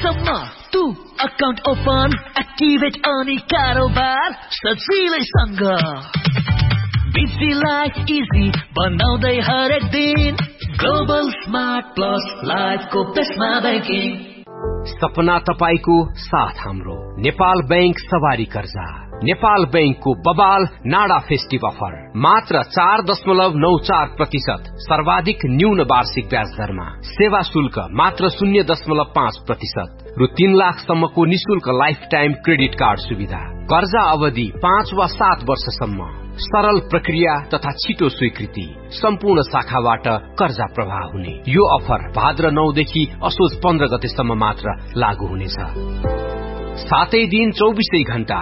सम्म तू account open activate अनि कारोबार सजिलैसँग बिजी लाइफ इजी बनाउँदै हरेक दिन ग्लोबल स्मार्ट प्लस लाइफको बेस्टमा बैंकिङ सपना तपाईको साथ हाम्रो नेपाल बैंक सवारी कर्जा नेपाल बैंकको बबाल नाडा फेस्टिभ अफर मात्र 4.94% सर्वाधिक न्यून वार्षिक ब्याज दरमा सेवा शुल्क मात्र 0.5% रु 3 लाखसम्मको निशुल्क लाइफ टाइम क्रेडिट कार्ड सुविधा कर्जा अवधि 5 वा 7 वर्षसम्म सरल प्रक्रिया तथा छिटो स्वीकृति सम्पूर्ण शाखाबाट कर्जा प्रवाह हुने यो अफर भाद्र 9 देखि असोज 15 गतेसम्म मात्र लागू हुनेछ। सातै दिन 24 घण्टा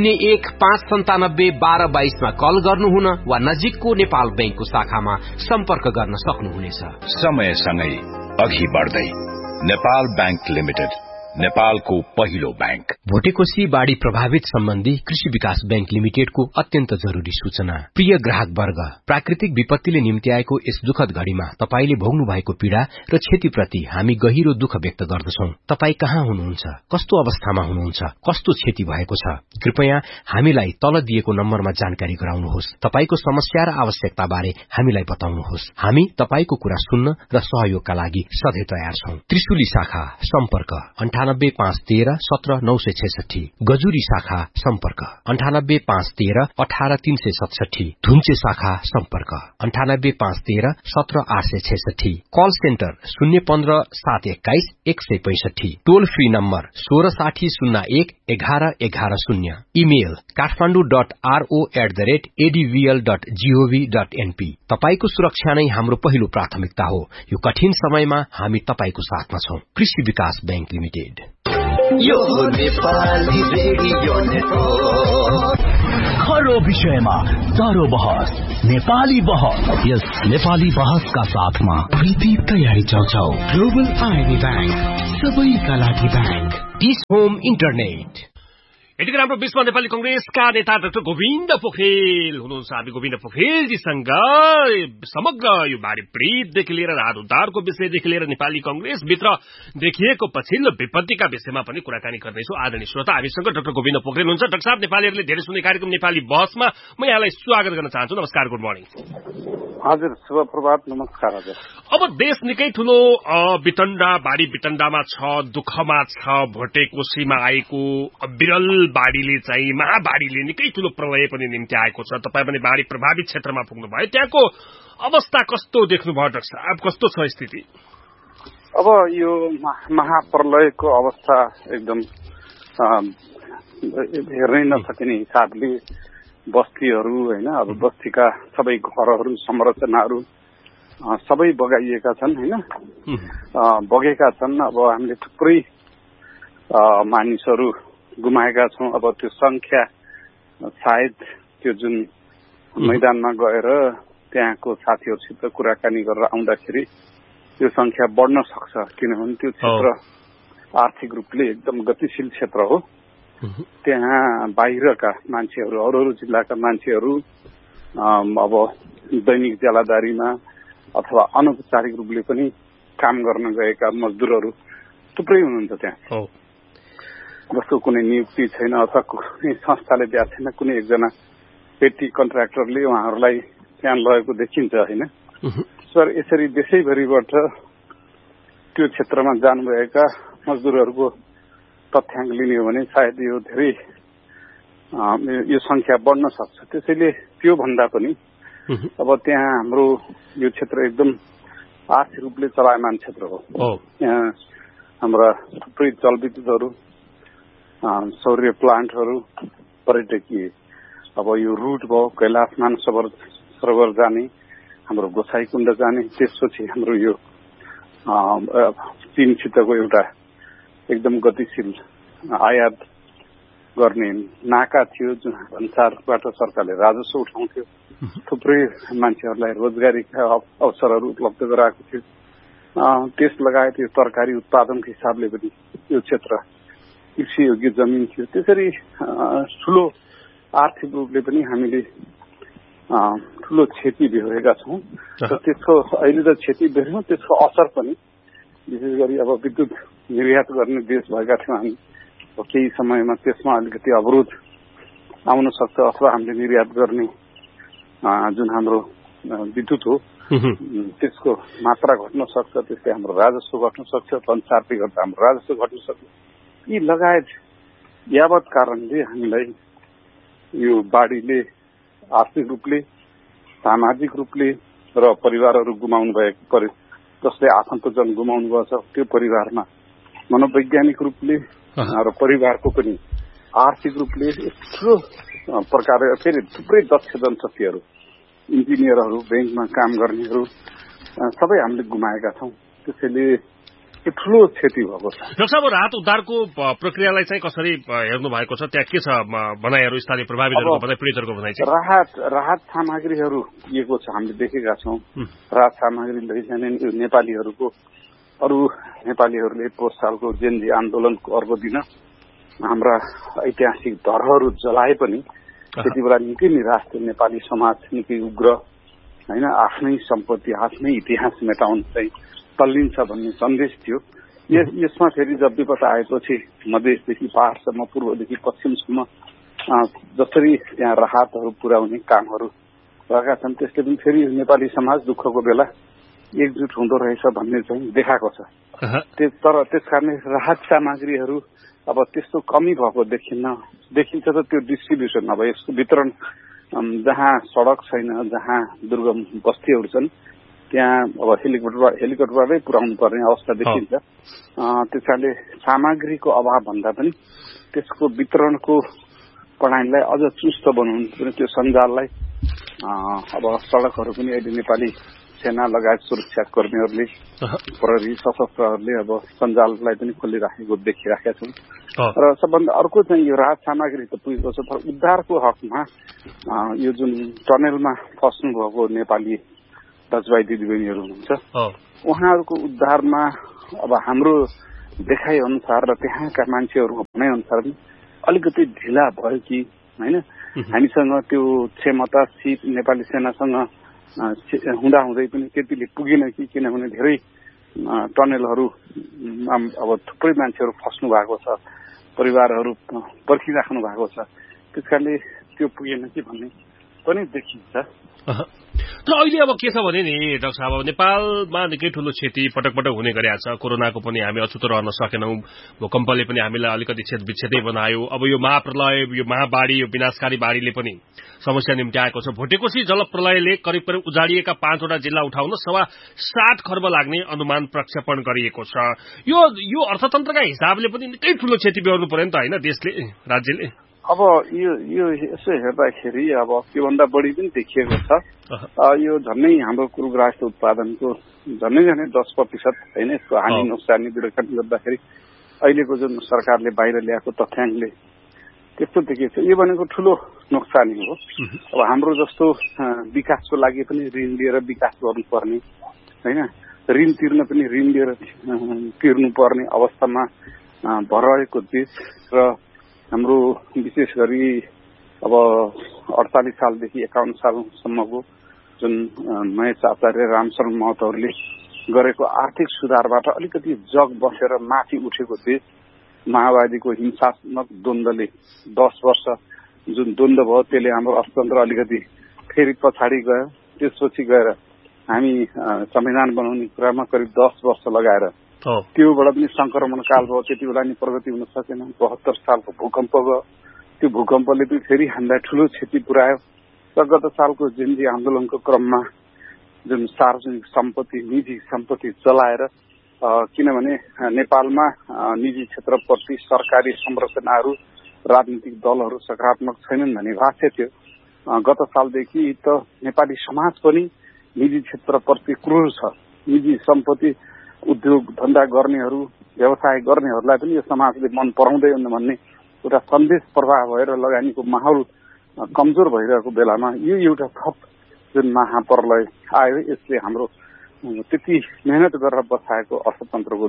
0159721222 मा कल गर्नुहुन वा नजिकको नेपाल बैंकको शाखामा सम्पर्क गर्न सक्नुहुनेछ। समयसँगै अघि बढ्दै नेपाल बैंक लिमिटेड नेपालको पहिलो बैंक। भोटेकोशी बाढ़ी प्रभावित सम्बन्धी कृषि विकास बैंक लिमिटेडको अत्यन्त जरूरी सूचना। प्रिय ग्राहक वर्ग, प्राकृतिक विपत्तिले निम्ति आएको यस दुखद घड़ीमा तपाईले भोग्नु भएको पीड़ा र क्षतिप्रति हामी गहिरो दुःख व्यक्त गर्दछौं। तपाई कहाँ हुनुहुन्छ, कस्तो अवस्थामा हुनुहुन्छ, कस्तो क्षति भएको छ, कृपया हामीलाई तल दिएको नम्बरमा जानकारी गराउनुहोस्। तपाईको समस्या र आवश्यकता बारे हामीलाई बताउनुहोस्। हामी तपाईको कुरा सुन्न र सहयोगका लागि सधैं तयार छौं। त्रिशुली शाखा सम्पर्क 9851317966, गजुरी शाखा सम्पर्क 9851318367, धुन्चे शाखा सम्पर्क 9851317866, कल सेन्टर 015-721-165, टोल फ्री नम्बर 1660011110, इमेल kathmandu.ro@advl.gov.np। तपाईको सुरक्षा नै हाम्रो पहिलो प्राथमिकता हो। यो कठिन समयमा हामी तपाईको साथमा छौं। कृषि विकास बैंक लिमिटेड। यो नेपाली रेडियो नेटवर्क खरो विषयमा चारो बहस नेपाली बहस। यस नेपाली बहसका साथमा प्रीति तयारी चौचौ ग्लोबल आईबी बैंक सबैका लागि बैंक। Dish home internet. यतिकै राम्रो विश्व नेपाली कंग्रेसका नेता डाक्टर गोविन्द पोखरेल हुनुहुन्छ। हामी गोविन्द पोखरेलजीसँग समग्र यो बाढ़ी पीड़ितदेखि लिएर राहत उद्धारको विषयदेखि लिएर नेपाली कंग्रेसभित्र देखिएको पछिल्लो विपत्तिका विषयमा पनि कुराकानी गर्दैछौं। आदरणीय श्रोता, हामीसँग डाक्टर गोविन्द पोखरेल हुनुहुन्छ। डाक्टर साहब, नेपालीहरूले धेरै सुन्ने कार्यक्रम नेपाली बहसमा म यहाँलाई स्वागत गर्न चाहन्छु। नमस्कार, गुड मर्निङ। हजुर, शुभ प्रभात, नमस्कार। हजुर, अब देश निकै ठूलो वितण्डा बाढ़ी वितण्डामा छ, दुःखमा छ। भोटेकोशीमा आएको विरल बाढ़ीले चाहिँ महाबाढ़ीले निकै ठूलो प्रलय पनि निम्ति आएको छ। तपाई पनि बाढ़ी प्रभावित क्षेत्रमा पुग्नु भयो। त्यहाँको अवस्था कस्तो देख्नुभयो डाक्टर साहब, कस्तो छ स्थिति? अब यो महाप्रलयको अवस्था एकदम हेर्नै नसकिने हिसाबले बस्तीहरू हैन, अब बस्तीका सबै घरहरू संरचनाहरू सबै बगाइएका छन् हैन, बगेका छन्। अब हामीले थुप्रै मानिसहरू गुमाएका छौं। अब त्यो संख्या सायद त्यो जुन मैदानमा गएर त्यहाँको साथीहरूसित कुराकानी गरेर आउँदाखेरि त्यो संख्या बढ्न सक्छ, किनभने त्यो क्षेत्र आर्थिक रूपले एकदम गतिशील क्षेत्र हो। त्यहाँ बाहिरका मान्छेहरू, अरू जिल्लाका मान्छेहरू अब दैनिक ज्यालादारीमा अथवा अनौपचारिक रूपले पनि काम गर्न गएका मजदुरहरू थुप्रै हुनुहुन्छ त्यहाँ। जस्तो कुनै नियुक्ति छैन अथवा कुनै संस्थाले दिएको छैन, कुनै एकजना पेटी कन्ट्राक्टरले उहाँहरूलाई त्यहाँ लगेको देखिन्छ हैन। सर, यसरी देशैभरिबाट त्यो क्षेत्रमा जानुभएका मजदुरहरूको तथ्याङ्क लिने हो भने सायद यो धेरै यो संख्या बढ्न सक्छ। त्यसैले त्यो भन्दा पनि अब त्यहाँ हाम्रो यो क्षेत्र एकदम आर्थिक रूपले चलायमान क्षेत्र हो। यहाँ हाम्रा थुप्रै जलविद्युतहरू, सौर्य प्लान्टहरू, पर्यटकीय अब यो रुट भयो कैलाश मानसरोवर जाने, हाम्रो गोसाईकुण्ड जाने, त्यसपछि हाम्रो यो चीनसितको एउटा एकदम गतिशील आयात गर्ने नाका थियो जुन अनुसारबाट सरकारले राजस्व उठाउँथ्यो। थुप्रै मान्छेहरूलाई रोजगारीका अवसरहरू उपलब्ध गराएको थियो। त्यस लगायत यो तरकारी उत्पादनको हिसाबले पनि यो क्षेत्र कृषि योग्य जमिन थियो। त्यसरी ठूलो आर्थिक रूपले पनि हामीले ठूलो क्षति बेहोरेका छौं। त्यसको अहिले त क्षति बेहोर्यौं, त्यसको असर पनि विशेष गरी अब विद्युत निर्यात गर्ने देश भएका थियौँ हामी। केही समयमा त्यसमा अलिकति अवरोध आउन सक्छ अथवा हामीले निर्यात गर्ने जुन हाम्रो विद्युत हो त्यसको मात्रा घट्न सक्छ, त्यसले हाम्रो राजस्व घट्न सक्छ, भन्सारले गर्दा हाम्रो राजस्व घट्न सक्छ। यी लगायत यावत कारणले हामीलाई यो बाढीले आर्थिक रूपले, सामाजिक रूपले र परिवारहरू गुमाउनु भएको जसले आफन्तजन गुमाउनु भएको छ त्यो परिवारमा मनोवैज्ञानिक रूपले र परिवारको पनि आर्थिक रूपले यत्रो प्रकारले फेरि थुप्रै दक्ष जनशक्तिहरू, इन्जिनियरहरू, ब्याङ्कमा काम गर्नेहरू सबै हामीले गुमाएका छौँ। त्यसैले यो ठुलो क्षति भएको छ। डाक्टर साहब, राहत उद्धारको प्रक्रियालाई चाहिँ कसरी हेर्नु भएको छ? त्यहाँ के छ भनाइहरू, स्थानीय प्रभावितहरूको भनाइ, पीडितहरूको भनाइ चाहिँ? राहत सामग्रीहरू दिएको छ, हामीले देखेका छौँ। राहत सामग्री लैजाने नेपालीहरूको, अरू नेपालीहरूले पोहोर सालको जेनजी आन्दोलनको अर्को दिन हाम्रा ऐतिहासिक धरोहरहरू जलाए पनि त्यति बेला निकै निराश थियो नेपाली समाज, निकै उग्र होइन, आफ्नै सम्पत्ति, आफ्नै इतिहास मेटाउन चाहिँ तल्लिन्छ भन्ने सन्देश थियो। यसमा फेरि जब विपदा आएपछि मधेसदेखि पहाडसम्म, पूर्वदेखि पश्चिमसम्म जसरी त्यहाँ राहतहरू पुर्याउने कामहरू भएका छन्, त्यसले पनि फेरि नेपाली समाज दुःखको बेला एकजुट हुँदो रहेछ भन्ने चाहिँ देखाएको छ। तर त्यसकारणले राहत सामग्रीहरू अब त्यस्तो कमी भएको देखिन्छ त त्यो डिस्ट्रिब्युसन, अब यसको वितरण जहाँ सडक छैन, जहाँ दुर्गम बस्तीहरू छन् त्यहाँ अब हेलिकप्टरबाटै पुर्याउनु पर्ने अवस्था देखिन्छ। त्यस कारणले सामग्रीको अभाव भन्दा पनि त्यसको वितरणको प्रणालीलाई अझ चुस्त बनाउनु पनि, त्यो सञ्जाललाई अब सडकहरू पनि अहिले नेपाली सेना लगायत सुरक्षा कर्मीहरूले, प्रहरी, सशस्त्रहरूले अब सञ्जाललाई पनि खोलिराखेको देखिराखेका छौँ। र सबभन्दा अर्को चाहिँ यो राहत सामग्री त पुगेको छ, तर उद्धारको हकमा यो जुन टनेलमा फस्नु भएको नेपाली दाजुभाइ दिदीबहिनीहरू हुनुहुन्छ, उहाँहरूको उद्धारमा अब हाम्रो देखाइ अनुसार र त्यहाँका मान्छेहरूको भनाइ अनुसार अलिकति ढिला भयो कि होइन, हामीसँग त्यो क्षमता, सिप नेपाली सेनासँग हुँदाहुँदै पनि त्यतिले पुगेन कि, किनभने धेरै टनेलहरू अब थुप्रै मान्छेहरू फस्नु भएको छ, परिवारहरू पर्खिराख्नु भएको छ, त्यस कारणले त्यो पुगेन कि भन्ने पनि देखिन्छ। तर अहिले अब के छ भने नि डाक्टर साहब, नेपालमा निकै ठूलो क्षति पटक पटक हुने गरेको छ। कोरोनाको पनि हामी अछुतो रहन सकेनौं, भूकम्पले पनि हामीलाई अलिकति छेदविच्छेदै बनायो। अब यो महाप्रलय, यो महाबाढी, यो विनाशकारी बाढीले पनि समस्या निम्त्याएको छ। भोटेकोशी जलप्रलयले करिब करिब उजाडिएका 5 वटा जिल्ला उठाउन 7.25 खर्ब लाग्ने अनुमान प्रक्षेपण गरिएको छ। यो अर्थतन्त्रका हिसाबले पनि निकै ठूलो क्षति बेहोर्नु पर्यो नि त होइन देशले, राज्यले? अब यो यसो हेर्दाखेरि अब त्योभन्दा बढी पनि देखिएको छ। यो झन्नै हाम्रो कुलग्राहस्थ उत्पादनको झन्नै 10% होइन, यसको हानि नोक्सानी विवेचन गर्दाखेरि अहिलेको जुन सरकारले बाहिर ल्याएको तथ्याङ्कले त्यस्तो देखिएको छ। यो भनेको ठुलो नोक्सानी हो। अब हाम्रो जस्तो विकासको लागि पनि ऋण लिएर विकास गर्नुपर्ने होइन, ऋण तिर्न पनि ऋण लिएर तिर्नुपर्ने अवस्थामा भइरहेको देश र हाम्रो विशेष गरी अब 48 सालदेखि 51 सालसम्मको जुन महेश आचार्य, रामशरण महतोहरूले गरेको आर्थिक सुधारबाट अलिकति जग बसेर माथि उठेको देश, माओवादीको हिंसात्मक द्वन्द्वले 10 वर्ष जुन द्वन्द्व भयो त्यसले हाम्रो अर्थतन्त्र अलिकति फेरि पछाडि गयो। त्यसपछि गएर हामी संविधान बनाउने कुरामा करिब 10 वर्ष लगाएर त्योबाट पनि संक्रमण काल भयो, त्यति बेला नि प्रगति हुन सकेन। 72 सालको भूकम्प गयो, त्यो भूकम्पले पनि फेरि हामीलाई ठुलो क्षति पुर्यायो। र गत सालको जेनजी आन्दोलनको क्रममा जुन सार्वजनिक सम्पत्ति, निजी सम्पत्ति चलाएर, किनभने नेपालमा निजी क्षेत्रप्रति सरकारी संरचनाहरू, राजनीतिक दलहरू सकारात्मक छैनन् भन्ने भाष्य थियो। गत सालदेखि त नेपाली समाज पनि निजी क्षेत्रप्रति क्रूर छ। निजी सम्पत्ति, उद्योग धन्दा गर्नेहरू, व्यवसाय गर्नेहरूलाई पनि यो समाजले मन पराउँदैन भन्ने एउटा सन्देश प्रवाह भएर लगानीको माहौल कमजोर भइरहेको बेलामा यो एउटा थप जुन महाप्रलय आयो, यसले हाम्रो त्यति मेहनत गरेर बसाएको अर्थतन्त्रको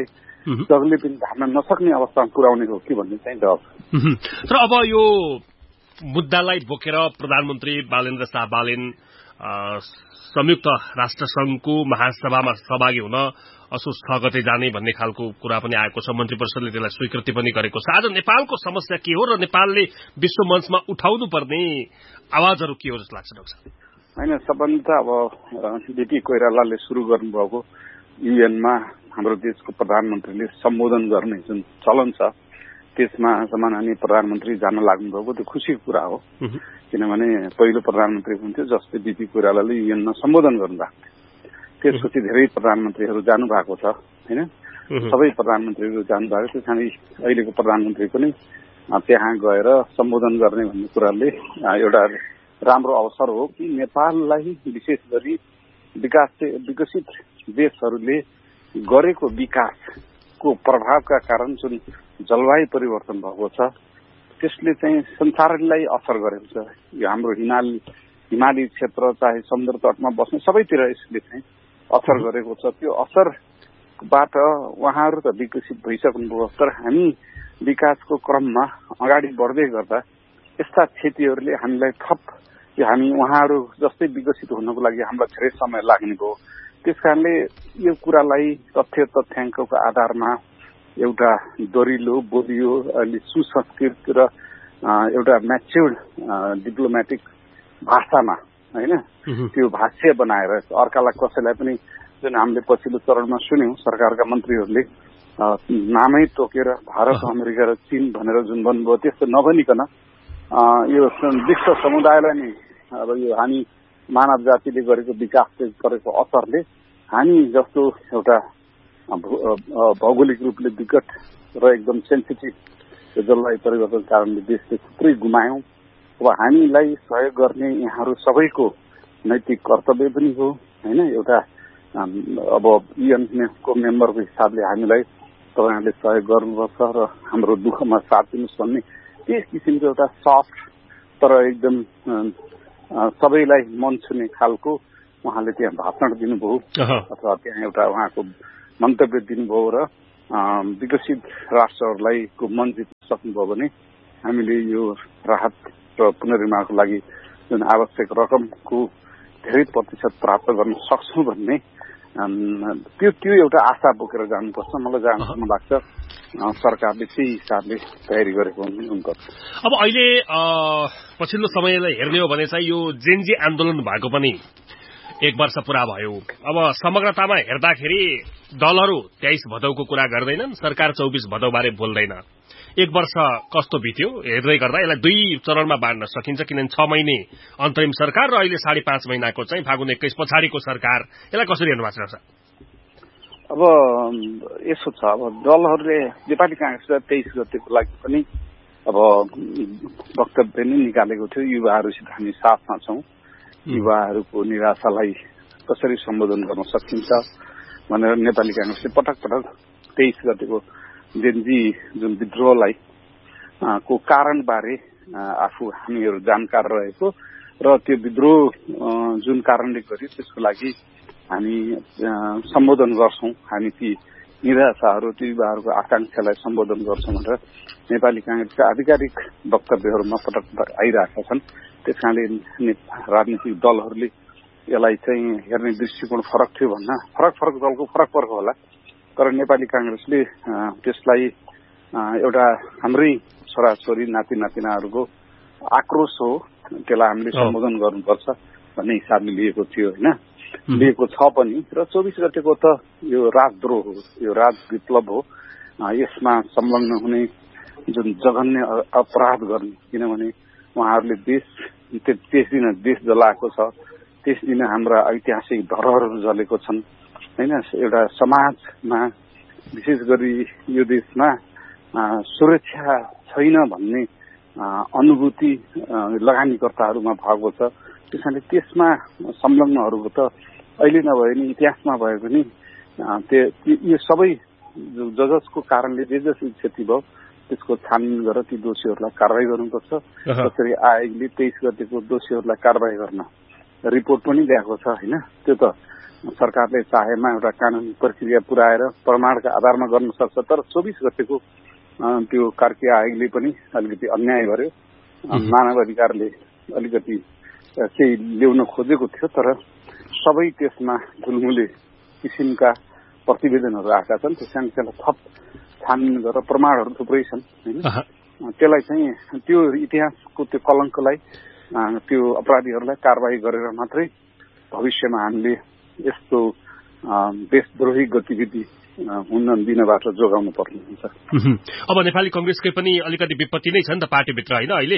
जगले पनि धान्न नसक्ने अवस्थामा पुर्याउने हो कि भन्ने चाहिँ डर। तर अब यो मुद्दालाई बोकेर प्रधानमन्त्री बालेन्द्र शाह बालेन संयुक्त राष्ट्र संघको महासभामा सहभागी हुन असोज 6 गते जाने भन्ने खालको कुरा पनि आएको छ। मन्त्री परिषदले त्यसलाई स्वीकृति पनि गरेको छ। आज नेपालको समस्या के हो र नेपालले विश्व मञ्चमा उठाउनु पर्ने आवाजहरू के हो जस्तो लाग्छ डाक्टर साहब? होइन, सबभन्दा अब बीपी कोइरालाले सुरु गर्नुभएको युएनमा हाम्रो देशको प्रधानमन्त्रीले सम्बोधन गर्ने जुन चलन छ त्यसमा सम्माननीय प्रधानमन्त्री जान लाग्नुभएको त्यो खुसीको कुरा हो। किनभने पहिलो प्रधानमन्त्री हुन्थ्यो जसले बीपी कोइरालाले युएनमा सम्बोधन गर्नुभएको थियो। त्यसपछि धेरै प्रधानमन्त्रीहरू जानु भएको छ होइन, सबै प्रधानमन्त्रीहरू जानुभएको। त्यस कारण अहिलेको प्रधानमन्त्री पनि त्यहाँ गएर सम्बोधन गर्ने भन्ने कुराले एउटा राम्रो अवसर हो कि नेपाललाई विशेष गरी विकसित देशहरूले गरेको विकासको प्रभावका कारण जुन जलवायु परिवर्तन भएको छ त्यसले चाहिँ संसारलाई असर गरेको छ। यो हाम्रो हिमाली क्षेत्र चाहे समुद्र तटमा बस्ने सबैतिर यसले चाहिँ असर गरेको छ। त्यो असरबाट उहाँहरू त विकसित भइसक्नुभयो, तर हामी विकासको क्रममा अगाडि बढ्दै गर्दा यस्ता क्षतिहरूले हामीलाई थप हामी उहाँहरू जस्तै विकसित हुनको लागि हामीलाई धेरै समय लाग्ने भयो। त्यस कारणले यो कुरालाई तथ्याङ्कको आधारमा एउटा दरिलो बोलियो अलि सुसंस्कृत र एउटा म्याच्योर्ड डिप्लोमेटिक भाषामा होइन त्यो भाष्य बनाएर अर्कालाई कसैलाई पनि जुन हामीले पछिल्लो चरणमा सुन्यौं सरकारका मन्त्रीहरूले नामै तोकेर भारत अमेरिका र चीन भनेर जुन भन्नुभयो त्यस्तो नभनिकन यो विश्व समुदायलाई नै अब यो हामी मानव जातिले गरेको विकासले गरेको असरले हामी जस्तो एउटा भौगोलिक रूपले विकट र एकदम सेन्सिटिभ जलवायु परिवर्तन कारणले देशले थुप्रै गुमायौं। अब हामीलाई सहयोग गर्ने यहाँहरू सबैको नैतिक कर्तव्य पनि हो होइन। एउटा अब युएनको मेम्बरको हिसाबले हामीलाई तपाईँहरूले सहयोग गर्नुपर्छ र हाम्रो दुःखमा साथ दिनुहोस् भन्ने त्यस किसिमको एउटा सफ्ट तर एकदम सबैलाई मन छुने खालको उहाँले त्यहाँ भाषण दिनुभयो अथवा त्यहाँ एउटा उहाँको मन्तव्य दिनुभयो र विकसित राष्ट्रहरूलाई को मन जित्न सक्नुभयो भने हामीले यो राहत र पुनर्निर्माणको लागि जुन आवश्यक रकमको धेरै प्रतिशत प्राप्त गर्न सक्छौँ भन्ने त्यो एउटा आशा बोकेर जानुपर्छ। मलाई जहाँसम्म लाग्छ सरकारले त्यही हिसाबले तयारी गरेको हुन्छ। अब अहिले पछिल्लो समयलाई हेर्ने हो भने चाहिँ यो जेनजी आन्दोलन भएको पनि 1 वर्ष पूरा भयो। अब समग्रतामा हेर्दाखेरि दलहरू 23 भदौको कुरा गर्दैनन्, सरकार 24 भदौबारे बोल्दैन। 1 वर्ष कस्तो बित्यो हेर्दै गर्दा यसलाई 2 चरणमा बाँड्न सकिन्छ, किनभने 6 महिने अन्तरिम सरकार र अहिले 5.5 महिनाको चाहिँ फागुन 21 पछाडिको सरकार। यसलाई कसरी हेर्नु भएको छ? अब यसो छ, अब दलहरूले नेपाली कांग्रेसले 23 गतेको लागि पनि अब वक्तव्य नै निकालेको थियो, युवाहरूसित हामी साथमा छौं, युवाहरूको निराशालाई कसरी सम्बोधन गर्न सकिन्छ भनेर नेपाली कांग्रेसले पटक पटक 23 गतेको जेनजी जुन विद्रोहलाई को कारणबारे आफू हामीहरू जानकार रहेको र त्यो विद्रोह जुन कारणले गर्यो त्यसको लागि हामी सम्बोधन गर्छौं, हामी ती निराशाहरू ती युवाहरूको आकांक्षालाई सम्बोधन गर्छौं भनेर नेपाली कांग्रेसका आधिकारिक वक्तव्यहरूमा पटक पटक आइरहेका छन्। त्यसकारणले राजनीतिक दलहरूले यसलाई चाहिँ हेर्ने दृष्टिकोण फरक थियो भन्न फरक दलको फरक होला, तर नेपाली कांग्रेसले त्यसलाई एउटा हाम्रै छोराछोरी नाति नातिनाहरूको आक्रोश हो, त्यसलाई हामीले सम्बोधन गर्नुपर्छ भन्ने हिसाबले लिएको थियो होइन, लिएको छ पनि। र 24 गतेको त यो राजद्रोह हो, यो राजविप्लव हो। यसमा संलग्न हुने जुन जघन्य अपराध गर्ने, किनभने उहाँहरूले त्यस दिन देश जलाएको छ, त्यस दिन हाम्रा ऐतिहासिक धरोहरहरू जलेको छन् होइन। एउटा समाजमा विशेष गरी यो देशमा सुरक्षा छैन भन्ने अनुभूति लगानीकर्ताहरूमा भएको छ। त्यसैले त्यसमा संलग्नहरूको त अहिले नभए नि इतिहासमा भए पनि यो सबै जसको कारणले जे जसो क्षति भयो त्यसको छानबिन गरेर ती दोषीहरूलाई कारवाही गर्नुपर्छ। जसरी आयोगले 23 गतेको दोषीहरूलाई कारवाही गर्न रिपोर्ट पनि ल्याएको छ होइन। त्यो त सरकारले चाहेमा एउटा कानुनी प्रक्रिया पुर्याएर प्रमाणका आधारमा गर्न सक्छ, तर 24 गतेको त्यो कार्कीय आयोगले पनि अलिकति अन्याय गर्यो, मानव अधिकारले अलिकति केही ल्याउन खोजेको थियो, तर सबै त्यसमा गुलमुले किसिमका प्रतिवेदनहरू आएका छन्। त्यसलाई थप छानबिन गरेर प्रमाणहरू थुप्रै छन् होइन, त्यसलाई चाहिँ त्यो इतिहासको त्यो कलङ्कलाई त्यो अपराधीहरूलाई कारबाही गरेर मात्रै भविष्यमा हामीले यस्तो देशद्रोही गतिविधि हुन दिनबाट जोगाउनु पर्ने हुन्छ। अब नेपाली कांग्रेसकै पनि अलिकति विपत्ति नै छ नि त पार्टीभित्र होइन अहिले?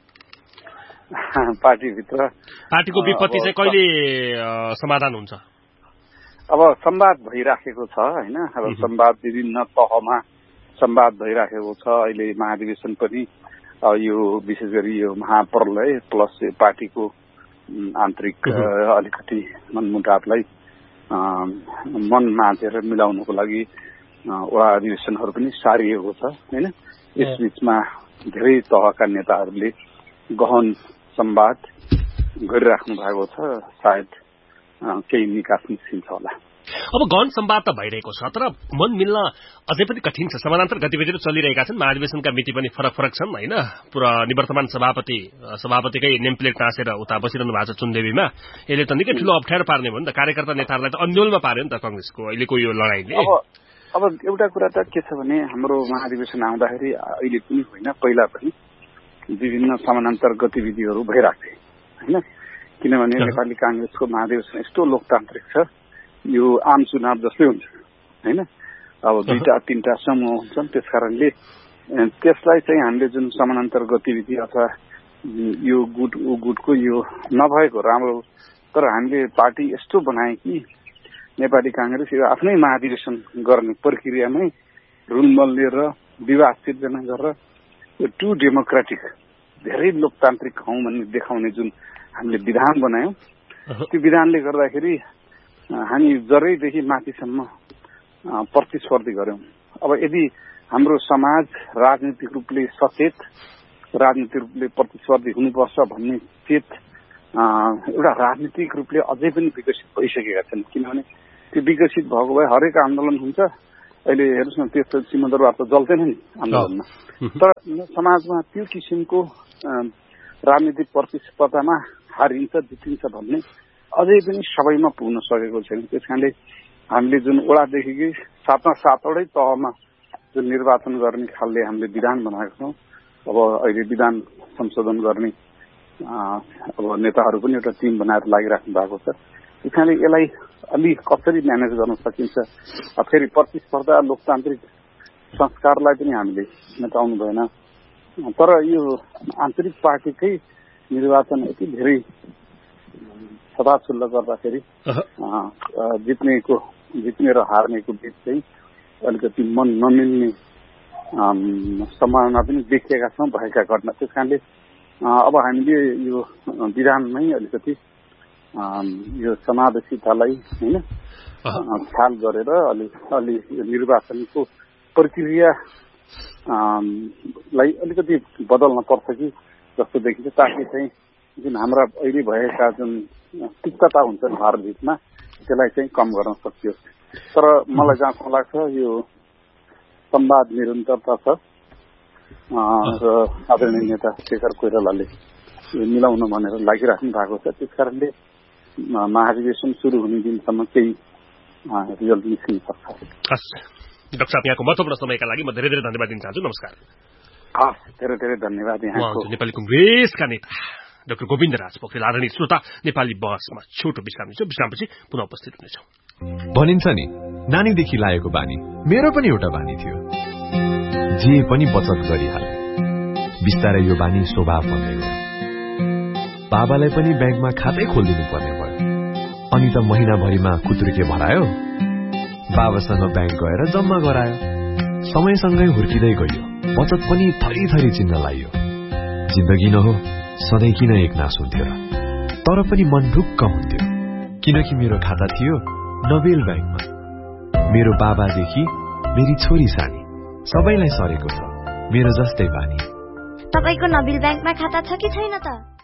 पार्टीको विपत्ति चाहिँ कहिले समाधान हुन्छ? अब संवाद भइराखेको छ होइन, अब संवाद विभिन्न तहमा संवाद भइराखेको छ। अहिले महाधिवेशन पनि यो विशेष गरी यो महाप्रलय प्लस पार्टीको आन्तरिक अलिकति मनमुटावलाई मन माझेर मिलाउनको लागि वडा अधिवेशनहरू पनि सारिएको छ होइन। यस बीचमा धेरै तहका नेताहरूले गहन संवाद गरिराख्नु भएको छ, सायद केही निकास निस्किन्छ होला। अब गहन संवाद त भइरहेको छ, तर मन मिल्न अझै पनि कठिन छ। समानान्तर गतिविधिहरू चलिरहेका छन्, महाधिवेशनका मिति पनि फरक फरक छन् होइन। पुरा निवर्तमान सभापतिकै नेम प्लेट टाँसेर उता बसिरहनु भएको छ चुनदेवीमा। यसले त निकै ठुलो अप्ठ्यारो पार्ने भयो नि त, कार्यकर्ता नेताहरूलाई त अन्यलमा पार्यो नि त कांग्रेसको अहिलेको यो लडाईले। अब एउटा कुरा त के छ भने हाम्रो महाधिवेशन आउँदाखेरि अहिले पनि होइन, पहिला पनि विभिन्न समानान्तर गतिविधिहरू भइरहेको थिए होइन। किनभने नेपाली कांग्रेसको महाधिवेशन यस्तो लोकतान्त्रिक छ, यो आम चुनाव जस्तै हुन्छ होइन। अब 2-3टा समूह हुन्छन्, त्यस कारणले त्यसलाई चाहिँ हामीले जुन समानान्तर गतिविधि अथवा यो गुट ऊ गुटको यो नभएको राम्रो, तर हामीले पार्टी यस्तो बनाए कि नेपाली कांग्रेस यो आफ्नै महाधिवेशन गर्ने प्रक्रियामै रुलमल लिएर विवाद सिर्जना गरेर यो टु डेमोक्रेटिक धेरै लोकतान्त्रिक हौं भन्ने देखाउने जुन हामीले विधान बनायौं, त्यो विधानले गर्दाखेरि हामी जरैदेखि माथिसम्म प्रतिस्पर्धी गर्यौं। अब यदि हाम्रो समाज राजनीतिक रूपले सचेत, राजनीतिक रूपले प्रतिस्पर्धी हुनुपर्छ भन्ने चेत एउटा राजनीतिक रूपले अझै पनि विकसित भइसकेका छन्। किनभने त्यो विकसित भएको भए हरेक आन्दोलन हुन्छ। अहिले हेर्नुहोस् न, त्यस्तो सिंहदरबार त जल्दैन नि आन्दोलनमा, तर समाजमा त्यो किसिमको राजनीतिक प्रतिस्पर्धामा हारिन्छ जितिन्छ भन्ने अझै पनि सबैमा पुग्न सकेको छैन। त्यसकारणले हामीले जुन वडादेखि 7वटै तहमा जुन निर्वाचन गर्ने खालले हामीले विधान बनाएको छौँ, अब अहिले विधान संशोधन गर्ने अब नेताहरू पनि एउटा टिम बनाएर लागिराख्नु भएको छ। त्यसकारणले यसलाई अलि कसरी म्यानेज गर्न सकिन्छ, फेरि प्रतिस्पर्धा लोकतान्त्रिक संस्कारलाई पनि हामीले मेटाउनु भएन। तर यो आन्तरिक पार्टीकै निर्वाचन यति धेरै छताछुल्ल गर्दाखेरि जित्ने र हार्नेको बीच चाहिँ अलिकति मन नमिल्ने सम्भावना पनि देखिएका छौँ भएका घटना। त्यस कारणले अब हामीले यो विधानमै अलिकति यो समावेशितालाई होइन ख्याल गरेर अलि निर्वाचनको प्रक्रियालाई अलिकति बदल्न पर्छ कि जस्तो देखिन्छ, ताकि चाहिँ जुन हाम्रा अहिले भएका जुन तिक्तता हुन्छ भारतभित्रमा त्यसलाई चाहिँ कम गर्न सकियोस्। तर मलाई जहाँसम्म लाग्छ यो संवाद निरन्तरता छ र आदरणीय नेता शेखर कोइरालाले मिलाउन भनेर लागिराख्नु भएको छ। त्यस कारणले महाधिवेशन सुरु हुने दिनसम्म केही रिजल्ट निस्किन सक्छ। डाक्टर साहब, यहाँको महत्त्वपूर्ण समयका लागि म धेरै धेरै धन्यवाद दिन चाहन्छु। नमस्कार। धेरै धेरै धन्यवाद। यहाँको नेपाली कांग्रेसका नेता डाक्टर गोविन्द राज पोखरेल। आदरणीय श्रोता, नेपाली बहसमा छोटो विश्राम लिन्छौँ, विश्रामपछि पुनः उपस्थित हुनेछौँ। भनिन्छ नि, नानीदेखि लागेको बानी मेरो पनि एउटा बानी थियो, जे पनि बचत गरिहाल्ने। बिस्तारै यो बानी स्वभाव बन्दै गयो। बाबालाई पनि ब्याङ्कमा खातै खोलिदिनु पर्ने भयो। अनि त महिनाभरिमा खुत्रुके भरायो, बाबासँग ब्याङ्क गएर जम्मा गरायो। समयसँगै हुर्किँदै गयो, बचत पनि थरी थरी चिन्न लाग्यो। जिन्दगी न हो, सधैँ किन एकनास हुन्थ्यो र? तर पनि मन ढुक्क हुन्थ्यो, किनकि मेरो खाता थियो नबेल ब्याङ्कमा। मेरो बाबादेखि मेरी छोरी सानी सबैलाई सरेको छ मेरो जस्तै बानी। तपाईको नबेल ब्याङ्कमा खाता छ कि छैन त?